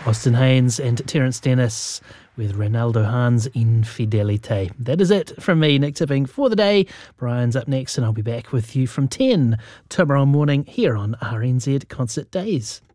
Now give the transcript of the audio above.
Austin Haynes and Terence Dennis with Ronaldo Hahn's Infidelite. That is it from me, Nick Tipping, for the day. Brian's up next and I'll be back with you from 10 tomorrow morning here on RNZ Concert Days.